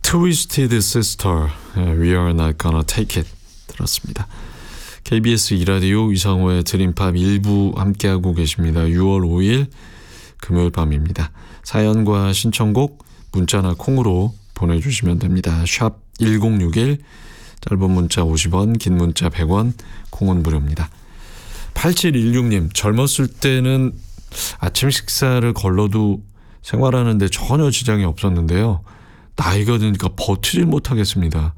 Twisted Sister, We Are Not Gonna Take It 들었습니다. KBS 2라디오 이상호의 드림팝 1부 함께하고 계십니다. 6월 5일 금요일 밤입니다. 사연과 신청곡 문자나 콩으로 보내주시면 됩니다. 샵 1061, 짧은 문자 50원, 긴 문자 100원, 콩은 무료입니다. 8716님, 젊었을 때는 아침 식사를 걸러도 생활하는데 전혀 지장이 없었는데요. 나이가 드니까 버티질 못하겠습니다.